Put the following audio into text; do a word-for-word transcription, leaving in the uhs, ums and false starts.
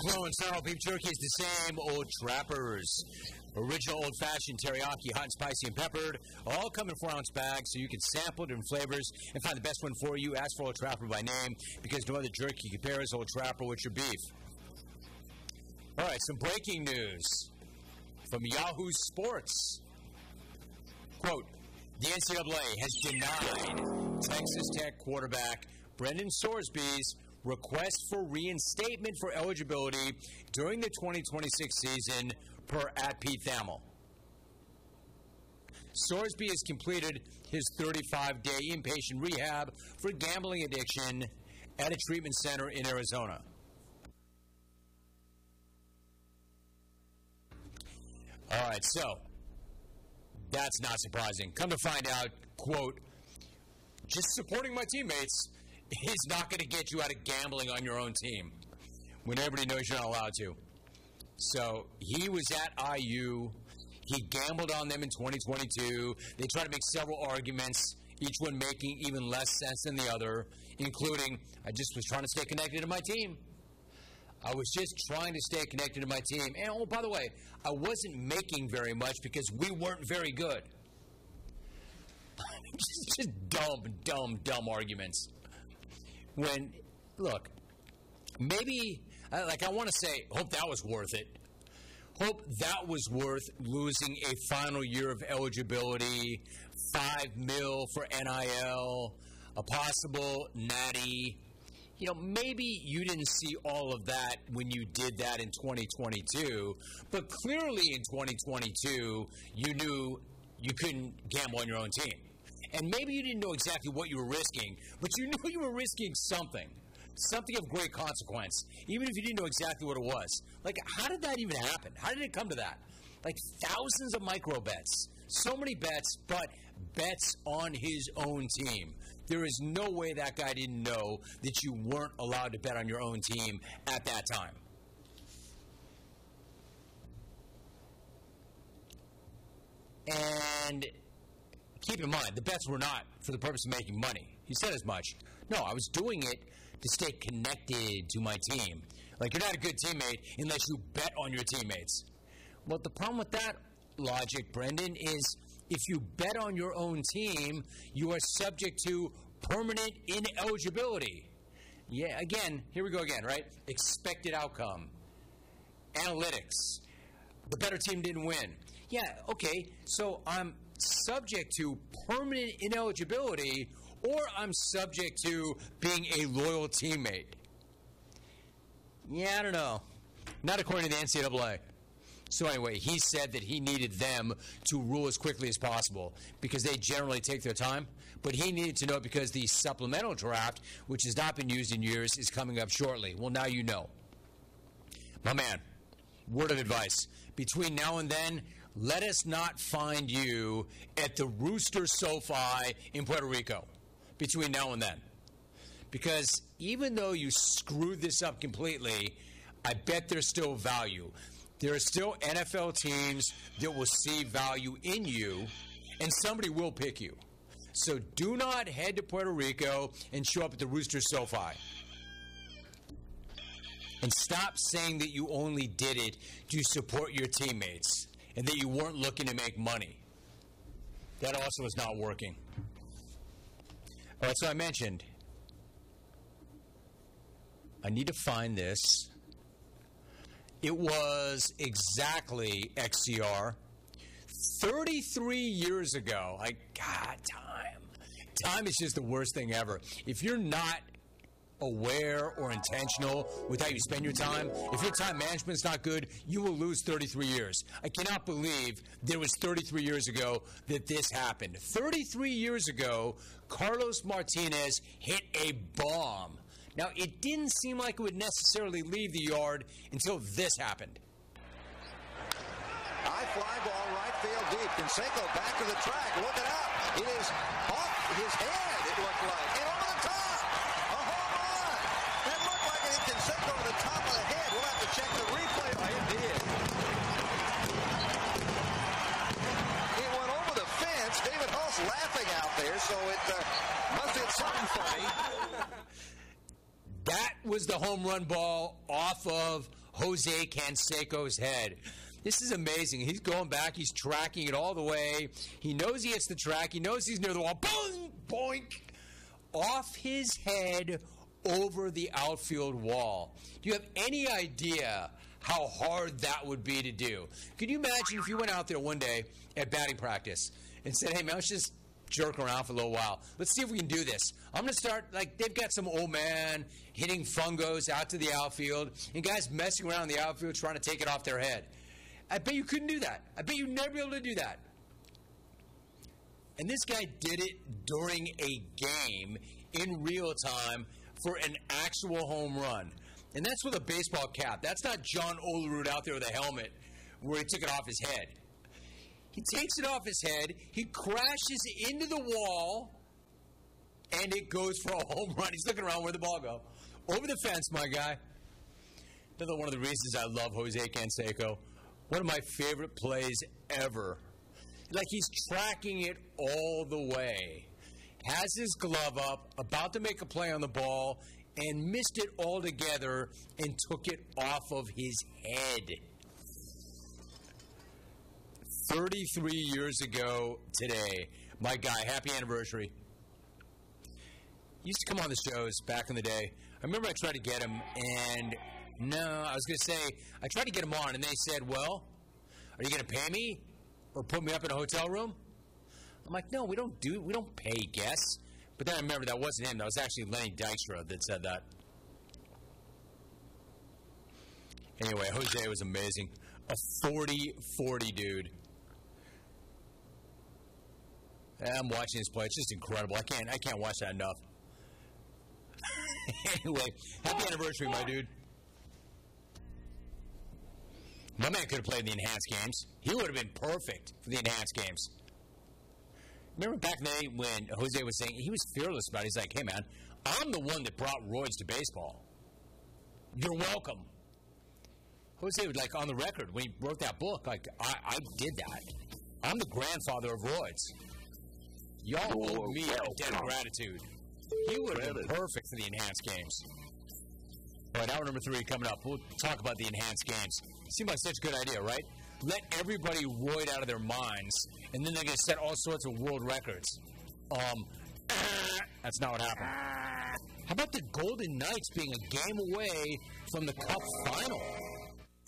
Overflowing sour beef jerky is the same old Trappers. Original old-fashioned teriyaki, hot and spicy and peppered, all come in four-ounce bags so you can sample different flavors and find the best one for you. Ask for Old Trapper by name because no other jerky compares Old Trapper with your beef. All right, some breaking news from Yahoo Sports. Quote, the N C double A has denied Texas Tech quarterback Brendan Sorsby's request for reinstatement for eligibility during the twenty twenty-six season per at Pete Thamel. Sorsby has completed his thirty-five day inpatient rehab for gambling addiction at a treatment center in Arizona. All right, so that's not surprising. Come to find out, quote, just supporting my teammates is not going to get you out of gambling on your own team when everybody knows you're not allowed to. So he was at I U. He gambled on them in twenty twenty-two. They tried to make several arguments, each one making even less sense than the other, including, I just was trying to stay connected to my team. I was just trying to stay connected to my team. And, oh, by the way, I wasn't making very much because we weren't very good. just, just dumb, dumb, dumb arguments. When, look, maybe, like I want to say, hope that was worth it. Hope that was worth losing a final year of eligibility, five mil for N I L, a possible natty. You know, maybe you didn't see all of that when you did that in twenty twenty-two, but clearly in twenty twenty-two, you knew you couldn't gamble on your own team. And maybe you didn't know exactly what you were risking, but you knew you were risking something, something of great consequence, even if you didn't know exactly what it was. Like, how did that even happen? How did it come to that? Like, thousands of micro bets, so many bets, but bets on his own team. There is no way that guy didn't know that you weren't allowed to bet on your own team at that time. And keep in mind, the bets were not for the purpose of making money. He said as much. No, I was doing it to stay connected to my team. Like, you're not a good teammate unless you bet on your teammates. Well, the problem with that logic, Brendan, is if you bet on your own team, you are subject to permanent ineligibility. Yeah, again, here we go again, right? Expected outcome. Analytics. The better team didn't win. Yeah, okay, so I'm subject to permanent ineligibility, or I'm subject to being a loyal teammate. Yeah, I don't know. Not according to the N C double A. So anyway, he said that he needed them to rule as quickly as possible because they generally take their time. But he needed to know because the supplemental draft, which has not been used in years, is coming up shortly. Well, now you know. My man, word of advice. Between now and then, let us not find you at the Rooster SoFi in Puerto Rico. Between now and then. Because even though you screwed this up completely, I bet there's still value. There are still N F L teams that will see value in you, and somebody will pick you. So do not head to Puerto Rico and show up at the Rooster SoFi. And stop saying that you only did it to support your teammates and that you weren't looking to make money. That also is not working. All right, so I mentioned, I need to find this. It was exactly X C R thirty-three years ago. Like, God, time. Time is just the worst thing ever. If you're not aware or intentional with how you spend your time, if your time management's not good, you will lose thirty-three years. I cannot believe there was thirty-three years ago that this happened. thirty-three years ago, Carlos Martinez hit a bomb. Now, it didn't seem like it would necessarily leave the yard until this happened. High fly ball, right field deep. Canseco back to the track. Look it up. It is off his head, it looked like. And over the top. A home run. That looked like it hit Canseco over the top of the head. We'll have to check the replay. Oh, it did. It went over the fence. David Hull's laughing out there, so it uh, must have something funny. That was the home run ball off of Jose Canseco's head. This is amazing. He's going back. He's tracking it all the way. He knows he hits the track. He knows he's near the wall. Boom! Boink! Off his head over the outfield wall. Do you have any idea how hard that would be to do? Could you imagine if you went out there one day at batting practice and said, hey, man, let's just jerk around for a little while. Let's see if we can do this. I'm going to start, like, they've got some old man hitting fungos out to the outfield and guys messing around in the outfield trying to take it off their head. I bet you couldn't do that. I bet you'd never be able to do that. And this guy did it during a game in real time for an actual home run. And that's with a baseball cap. That's not John Olerud out there with a helmet where he took it off his head. He takes it off his head, he crashes into the wall, and it goes for a home run. He's looking around where the ball go. Over the fence, my guy. Another one of the reasons I love Jose Canseco. One of my favorite plays ever. Like he's tracking it all the way. Has his glove up, about to make a play on the ball, and missed it altogether and took it off of his head. thirty-three years ago today, my guy, happy anniversary. He used to come on the shows back in the day. I remember I tried to get him, and no, I was going to say, I tried to get him on, and they said, well, are you going to pay me or put me up in a hotel room? I'm like, no, we don't do, we don't pay guests. But then I remember that wasn't him. That was actually Lenny Dykstra that said that. Anyway, Jose was amazing. A forty forty dude. I'm watching this play. It's just incredible. I can't, I can't watch that enough. Anyway, happy anniversary, my dude. My man could have played in the enhanced games. He would have been perfect for the enhanced games. Remember back in the day when Jose was saying, he was fearless about it. He's like, hey, man, I'm the one that brought roids to baseball. You're welcome. Jose was like on the record when he wrote that book, like, I, I did that. I'm the grandfather of roids. Y'all owe me a debt of gratitude. He would have been perfect for the enhanced games. All right, hour number three coming up. We'll talk about the enhanced games. Seems like such a good idea, right? Let everybody roid out of their minds, and then they're going to set all sorts of world records. Um, that's not what happened. How about the Golden Knights being a game away from the Cup final?